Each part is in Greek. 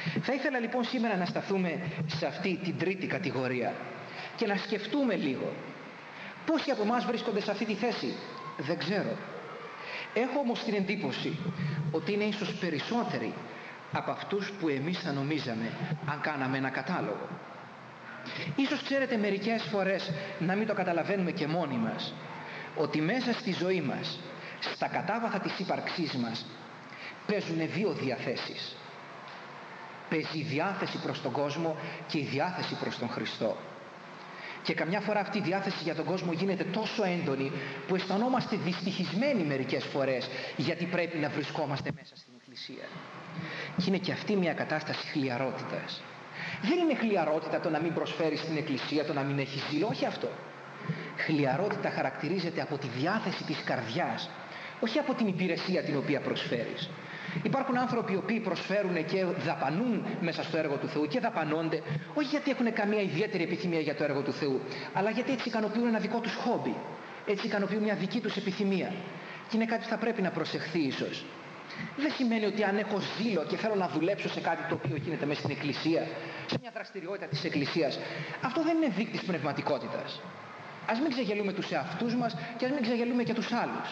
Θα ήθελα λοιπόν σήμερα να σταθούμε σε αυτή την τρίτη κατηγορία και να σκεφτούμε λίγο. Πόσοι από εμάς βρίσκονται σε αυτή τη θέση? Δεν ξέρω. Έχω όμως την εντύπωση ότι είναι ίσως περισσότεροι από αυτούς που εμείς θα νομίζαμε αν κάναμε ένα κατάλογο. Ίσως ξέρετε μερικές φορές να μην το καταλαβαίνουμε και μόνοι μας, ότι μέσα στη ζωή μας, στα κατάβαθα της ύπαρξής μας, παίζουν δύο διαθέσεις. Παίζει η διάθεση προς τον κόσμο και η διάθεση προς τον Χριστό. Και καμιά φορά αυτή η διάθεση για τον κόσμο γίνεται τόσο έντονη που αισθανόμαστε δυστυχισμένοι μερικές φορές, γιατί πρέπει να βρισκόμαστε μέσα στην Εκκλησία. Και είναι και αυτή μια κατάσταση χλιαρότητας. Δεν είναι χλιαρότητα το να μην προσφέρεις στην Εκκλησία, το να μην έχεις ζήλο, όχι αυτό. Χλιαρότητα χαρακτηρίζεται από τη διάθεση της καρδιάς, όχι από την υπηρεσία την οποία προσφέρεις. Υπάρχουν άνθρωποι οι οποίοι προσφέρουν και δαπανούν μέσα στο έργο του Θεού και δαπανώνται, όχι γιατί έχουν καμία ιδιαίτερη επιθυμία για το έργο του Θεού, αλλά γιατί έτσι ικανοποιούν ένα δικό τους χόμπι, έτσι ικανοποιούν μια δική τους επιθυμία. Και είναι κάτι που θα πρέπει να προσεχθεί ίσως. Δεν σημαίνει ότι αν έχω ζήλο και θέλω να δουλέψω σε κάτι το οποίο γίνεται μέσα στην Εκκλησία, σε μια δραστηριότητα της Εκκλησίας, αυτό δεν είναι δείκτης πνευματικότητας. Ας μην ξεγελούμε τους εαυτούς μας και ας μην ξεγελούμε και τους άλλους.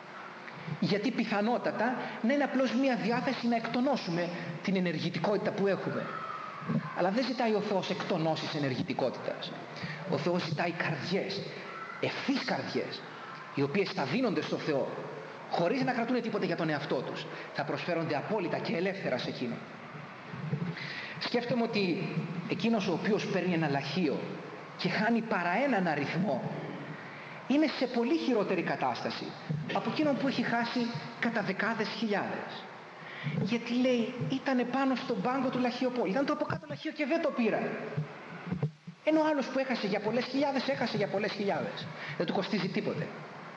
Γιατί πιθανότατα να είναι απλώς μια διάθεση να εκτονώσουμε την ενεργητικότητα που έχουμε. Αλλά δεν ζητάει ο Θεός εκτονώσεις ενεργητικότητας. Ο Θεός ζητάει καρδιές, ευθύς καρδιές, οι οποίες θα δίνονται στο Θεό, χωρίς να κρατούν τίποτε για τον εαυτό τους. Θα προσφέρονται απόλυτα και ελεύθερα σε εκείνο. Σκέφτομαι ότι εκείνος ο οποίος παίρνει ένα λαχείο και χάνει παρά έναν αριθμό, είναι σε πολύ χειρότερη κατάσταση από εκείνον που έχει χάσει κατά δεκάδες χιλιάδες. Γιατί λέει, ήταν πάνω στον πάγκο του λαχιοπόλη, ήταν το από κάτω λαχείο και δεν το πήρα. Ενώ ο άλλος που έχασε για πολλές χιλιάδες, έχασε για πολλές χιλιάδες. Δεν του κοστίζει τίποτε.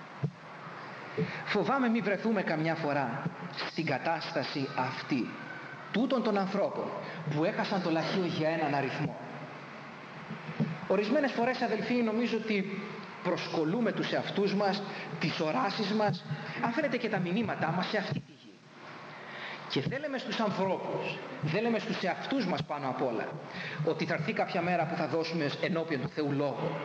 Φοβάμαι μην βρεθούμε καμιά φορά στην κατάσταση αυτή τούτων των ανθρώπων που έχασαν το λαχείο για έναν αριθμό. Ορισμένες φορές, αδελφοί, νομίζω ότι προσκολούμε τους εαυτούς μας, τις οράσεις μας, αν φαίνεται και τα μηνύματά μας σε αυτή τη γη. Και δεν λέμε στους ανθρώπους, δεν λέμε στους εαυτούς μας πάνω απ' όλα, ότι θα έρθει κάποια μέρα που θα δώσουμε ενώπιον του Θεού λόγο.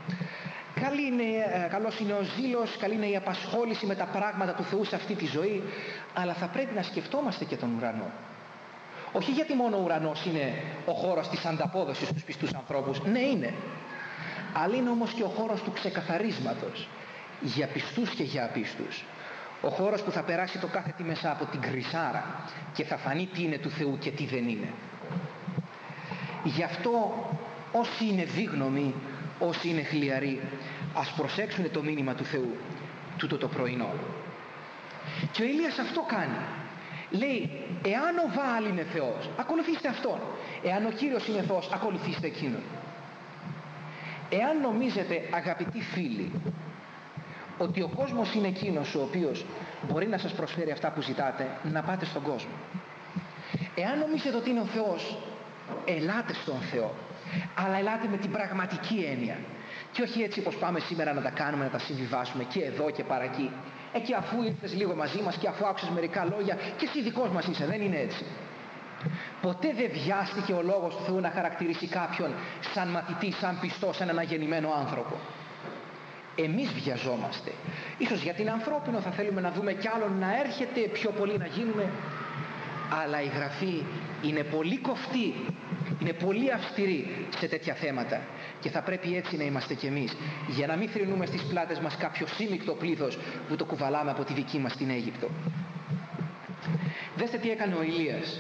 Καλός είναι ο ζήλος, καλή είναι η απασχόληση με τα πράγματα του Θεού σε αυτή τη ζωή, αλλά θα πρέπει να σκεφτόμαστε και τον ουρανό. Όχι γιατί μόνο ο ουρανός είναι ο χώρος της ανταπόδοσης στους πιστούς ανθρώπους, ναι είναι, αλλά είναι όμως και ο χώρος του ξεκαθαρίσματος για πιστούς και για απίστους. Ο χώρος που θα περάσει το κάθε τι μέσα από την κρυσάρα και θα φανεί τι είναι του Θεού και τι δεν είναι. Γι' αυτό όσοι είναι δίγνωμοι, όσοι είναι χλιαροί, ας προσέξουν το μήνυμα του Θεού τούτο το πρωινό. Και ο Ηλίας αυτό κάνει. Λέει, εάν ο Βαάλ είναι Θεός, ακολουθήστε Αυτόν. Εάν ο Κύριος είναι Θεός, ακολουθήστε Εκείνον. Εάν νομίζετε, αγαπητοί φίλοι, ότι ο κόσμος είναι εκείνος ο οποίος μπορεί να σας προσφέρει αυτά που ζητάτε, να πάτε στον κόσμο. Εάν νομίζετε ότι είναι ο Θεός, ελάτε στον Θεό, αλλά ελάτε με την πραγματική έννοια και όχι έτσι όπως πάμε σήμερα να τα κάνουμε, να τα συμβιβάσουμε και εδώ και παρακεί. Και αφού ήρθες λίγο μαζί μας και αφού άκουσες μερικά λόγια και εσύ δικός μας είσαι, δεν είναι έτσι. Ποτέ δεν βιάστηκε ο λόγος του Θεού να χαρακτηρίσει κάποιον σαν μαθητή, σαν πιστό, σαν ένα γεννημένο άνθρωπο. Εμείς βιαζόμαστε. Ίσως γιατί είναι ανθρώπινο, θα θέλουμε να δούμε κι άλλον να έρχεται, πιο πολύ να γίνουμε. Αλλά η Γραφή είναι πολύ κοφτή, είναι πολύ αυστηρή σε τέτοια θέματα. Και θα πρέπει έτσι να είμαστε κι εμείς, για να μην θρηνούμε στις πλάτες μας κάποιο σύμικτο πλήθος που το κουβαλάμε από τη δική μας την Αίγυπτο. Δέστε τι έκανε ο Ηλίας.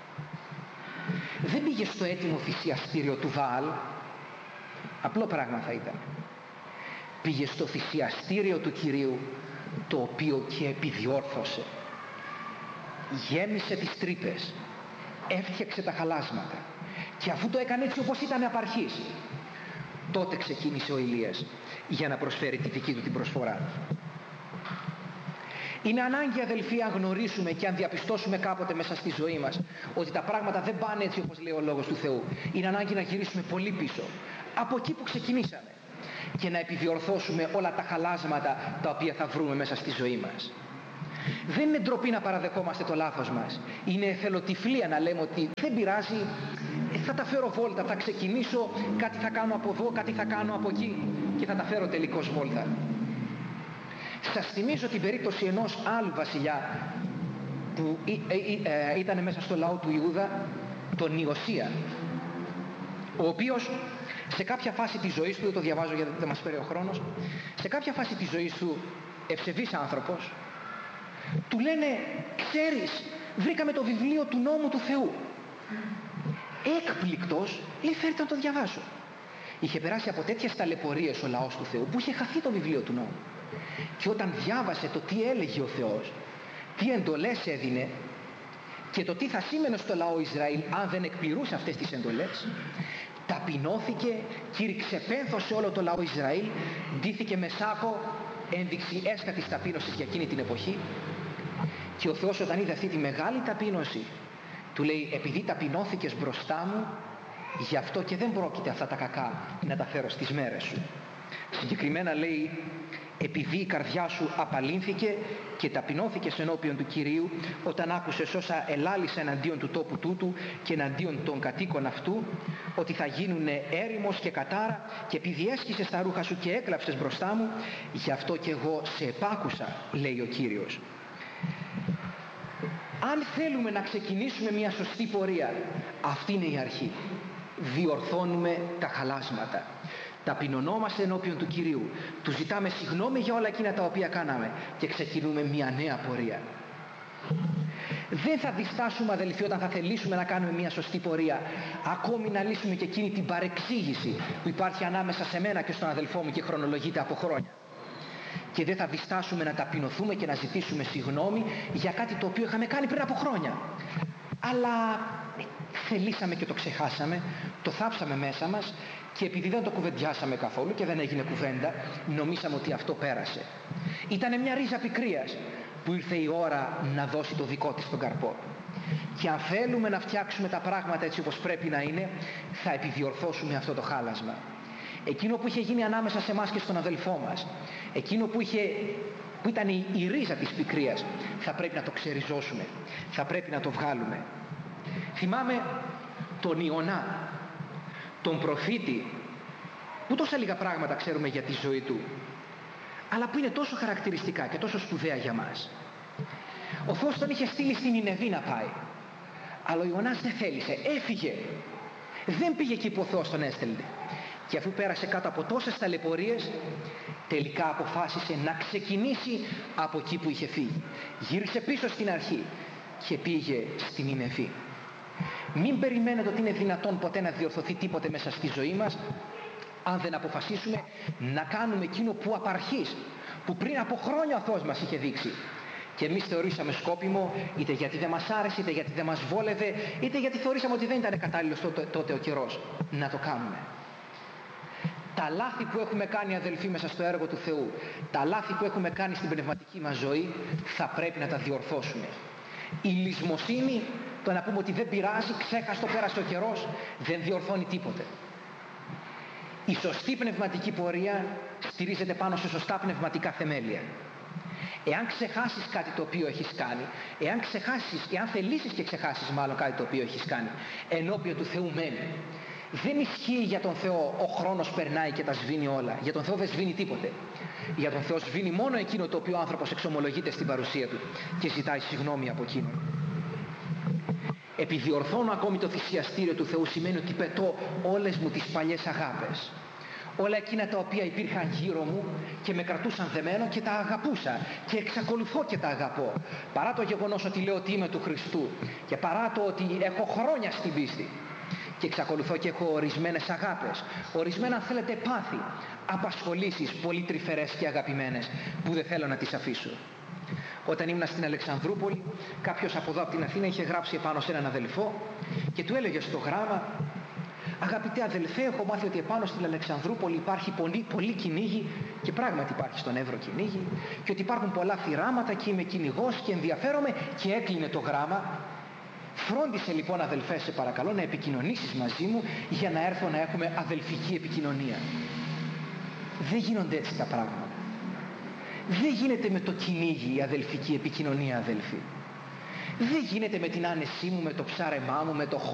Δεν πήγε στο έτοιμο θυσιαστήριο του Βαάλ, απλό πράγμα θα ήταν. Πήγε στο θυσιαστήριο του Κυρίου, το οποίο και επιδιόρθωσε. Γέμισε τις τρύπες, έφτιαξε τα χαλάσματα και αφού το έκανε έτσι όπως ήταν απ' αρχής, τότε ξεκίνησε ο Ηλίας για να προσφέρει τη δική του την προσφορά. Είναι ανάγκη, αδελφοί, αν γνωρίσουμε και αν διαπιστώσουμε κάποτε μέσα στη ζωή μας ότι τα πράγματα δεν πάνε έτσι όπως λέει ο Λόγος του Θεού, είναι ανάγκη να γυρίσουμε πολύ πίσω από εκεί που ξεκινήσαμε και να επιδιορθώσουμε όλα τα χαλάσματα τα οποία θα βρούμε μέσα στη ζωή μας. Δεν είναι ντροπή να παραδεχόμαστε το λάθος μας. Είναι εθελοτυφλία να λέμε ότι δεν πειράζει, θα τα φέρω βόλτα, θα ξεκινήσω, κάτι θα κάνω από εδώ, κάτι θα κάνω από εκεί και θα τα φέρω τελικώς βόλτα. Σας θυμίζω την περίπτωση ενός άλλου βασιλιά που ήταν μέσα στο λαό του Ιούδα, τον Ιωσία, ο οποίος σε κάποια φάση της ζωής του, δεν το διαβάζω γιατί δεν μας φέρει ο χρόνος, σε κάποια φάση της ζωής του, ευσεβής άνθρωπος, του λένε, ξέρεις, βρήκαμε το βιβλίο του νόμου του Θεού. Έκπληκτος, λέει, φέρτε να το διαβάσω. Είχε περάσει από τέτοιες ταλαιπωρίες ο λαός του Θεού που είχε χαθεί το βιβλίο του νόμου. Και όταν διάβασε το τι έλεγε ο Θεός, τι εντολές έδινε και το τι θα σήμαινε στο λαό Ισραήλ αν δεν εκπληρούσε αυτές τις εντολές, ταπεινώθηκε, κήρυξε πένθος σε όλο το λαό Ισραήλ, ντύθηκε με σάκο, ένδειξη έσκατης ταπείνωσης για εκείνη την εποχή. Και ο Θεός όταν είδε αυτή τη μεγάλη ταπείνωση, του λέει, επειδή ταπεινώθηκες μπροστά μου, γι' αυτό και δεν πρόκειται αυτά τα κακά να τα φέρω στις μέρες σου. Συγκεκριμένα λέει, επειδή η καρδιά σου απαλύνθηκε και ταπεινώθηκες ενώπιον του Κυρίου, όταν άκουσες όσα ελάλησε εναντίον του τόπου τούτου και εναντίον των κατοίκων αυτού, ότι θα γίνουνε έρημος και κατάρα, και επειδή έσκυσες τα ρούχα σου και έκλαψες μπροστά μου, γι' αυτό και εγώ σε επάκουσα, λέει ο Κύριος. Αν θέλουμε να ξεκινήσουμε μια σωστή πορεία, αυτή είναι η αρχή. Διορθώνουμε τα χαλάσματα. Ταπεινωνόμαστε ενώπιον του Κυρίου. Του ζητάμε συγγνώμη για όλα εκείνα τα οποία κάναμε και ξεκινούμε μια νέα πορεία. Δεν θα διστάσουμε, αδελφοί, όταν θα θελήσουμε να κάνουμε μια σωστή πορεία, ακόμη να λύσουμε και εκείνη την παρεξήγηση που υπάρχει ανάμεσα σε μένα και στον αδελφό μου και χρονολογείται από χρόνια. Και δεν θα διστάσουμε να ταπεινωθούμε και να ζητήσουμε συγγνώμη για κάτι το οποίο είχαμε κάνει πριν από χρόνια. Αλλά θελήσαμε και το ξεχάσαμε, το θάψαμε μέσα μας και επειδή δεν το κουβεντιάσαμε καθόλου και δεν έγινε κουβέντα, νομίσαμε ότι αυτό πέρασε. Ήτανε μια ρίζα πικρίας που ήρθε η ώρα να δώσει το δικό της τον καρπό. Και αν θέλουμε να φτιάξουμε τα πράγματα έτσι όπως πρέπει να είναι, θα επιδιορθώσουμε αυτό το χάλασμα. Εκείνο που είχε γίνει ανάμεσα σε εμάς και στον αδελφό μας, εκείνο που ήταν η ρίζα της πικρίας, θα πρέπει να το ξεριζώσουμε, θα πρέπει να το βγάλουμε. Θυμάμαι τον Ιωνά, τον προφήτη, που τόσα λίγα πράγματα ξέρουμε για τη ζωή του, αλλά που είναι τόσο χαρακτηριστικά και τόσο σπουδαία για μας. Ο Θεός τον είχε στείλει στην Νινεβή να πάει, αλλά ο Ιωνάς δεν θέλησε, έφυγε, δεν πήγε εκεί που ο Θεός τον έστελνε. Και αφού πέρασε κάτω από τόσες ταλαιπωρίες, τελικά αποφάσισε να ξεκινήσει από εκεί που είχε φύγει. Γύρισε πίσω στην αρχή και πήγε στην Νινεβή. Μην περιμένετε ότι είναι δυνατόν ποτέ να διορθωθεί τίποτε μέσα στη ζωή μας, αν δεν αποφασίσουμε να κάνουμε εκείνο που απ' αρχής, που πριν από χρόνια ο Θεός μας είχε δείξει. Και εμείς θεωρήσαμε σκόπιμο, είτε γιατί δεν μας άρεσε, είτε γιατί δεν μας βόλευε, είτε γιατί θεωρήσαμε ότι δεν ήταν κατάλληλος τότε ο καιρός να το κάνουμε. Τα λάθη που έχουμε κάνει, αδελφοί, μέσα στο έργο του Θεού, τα λάθη που έχουμε κάνει στην πνευματική μας ζωή, θα πρέπει να τα διορθώσουμε. Η λησμοσύνη, το να πούμε ότι δεν πειράζει, ξέχαστο, πέρασε ο καιρός, δεν διορθώνει τίποτε. Η σωστή πνευματική πορεία στηρίζεται πάνω σε σωστά πνευματικά θεμέλια. Εάν ξεχάσεις κάτι το οποίο έχεις κάνει, εάν θελήσεις και ξεχάσεις μάλλον κάτι το οποίο έχεις κάνει, ενώπιον του Θεού μένει. Δεν ισχύει για τον Θεό ο χρόνος περνάει και τα σβήνει όλα. Για τον Θεό δεν σβήνει τίποτε. Για τον Θεό σβήνει μόνο εκείνο το οποίο ο άνθρωπος εξομολογείται στην παρουσία του και ζητάει συγγνώμη από εκείνον. Επιδιορθώνω ακόμη το θυσιαστήριο του Θεού σημαίνει ότι πετώ όλες μου τις παλιές αγάπες. Όλα εκείνα τα οποία υπήρχαν γύρω μου και με κρατούσαν δεμένο και τα αγαπούσα και εξακολουθώ και τα αγαπώ. Παρά το γεγονός ότι λέω ότι είμαι του Χριστού και παρά το ότι έχω χρόνια στην πίστη. Και εξακολουθώ και έχω ορισμένες αγάπες, ορισμένα αν θέλετε πάθη, απασχολήσεις πολύ τρυφερές και αγαπημένες που δεν θέλω να τις αφήσω. Όταν ήμουν στην Αλεξανδρούπολη, κάποιος από εδώ από την Αθήνα είχε γράψει επάνω σε έναν αδελφό και του έλεγε στο γράμμα, αγαπητέ αδελφέ, έχω μάθει ότι επάνω στην Αλεξανδρούπολη υπάρχει πολύ κυνήγι και πράγματι υπάρχει στον Εύρο κυνήγι και ότι υπάρχουν πολλά θυράματα και είμαι κυνηγός και ενδιαφέρομαι, και έκλεινε το γράμμα. Φρόντισε λοιπόν, αδελφέ, σε παρακαλώ να επικοινωνήσεις μαζί μου για να έρθω να έχουμε αδελφική επικοινωνία. Δεν γίνονται έτσι τα πράγματα. δεν γίνεται με το κυνήγι η αδελφική επικοινωνία, αδελφοί. Δεν γίνεται με την άνεσή μου, με το ψάρεμά μου, με το